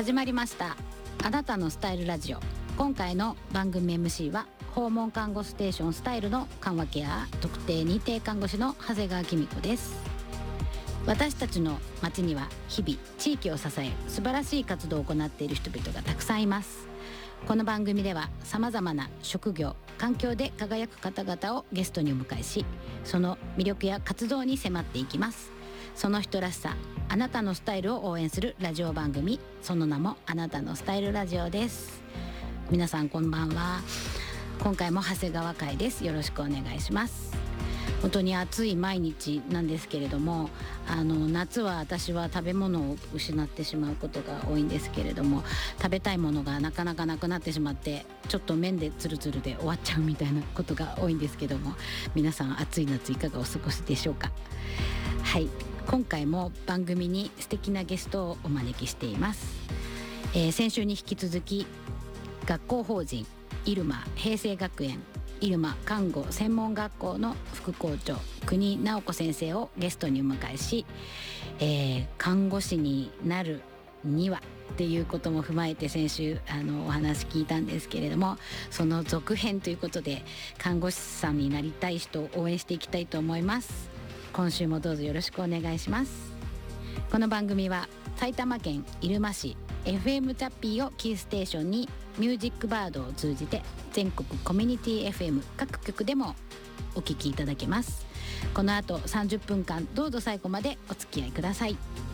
始まりました。あなたのスタイルラジオ。今回の番組 MC は訪問看護ステーションスタイルの緩和ケア特定認定看護師の長谷川紀美子です。私たちの街には日々地域を支え素晴らしい活動を行っている人々がたくさんいます。この番組ではさまざまな職業環境で輝く方々をゲストにお迎えし、その魅力や活動に迫っていきます。その人らしさ、あなたのスタイルを応援するラジオ番組、その名もあなたのスタイルラジオです。皆さんこんばんは。今回も長谷川会です。よろしくお願いします。本当に暑い毎日なんですけれども、夏は私は食べ物を失ってしまうことが多いんですけれども、食べたいものがなかなかなくなってしまって、ちょっと麺でツルツルで終わっちゃうみたいなことが多いんですけども、皆さん暑い夏いかがお過ごしでしょうか。はい、今回も番組に素敵なゲストをお招きしています。先週に引き続き学校法人入間平成学園入間看護専門学校の副校長国直子先生をゲストにお迎えし、看護師になるにはっていうことも踏まえて先週お話聞いたんですけれども、その続編ということで看護師さんになりたい人を応援していきたいと思います。今週もどうぞよろしくお願いします。この番組は埼玉県入間市 FM チャッピーをキーステーションにミュージックバードを通じて全国コミュニティ FM 各局でもお聞きいただけます。この後30分間どうぞ最後までお付き合いください。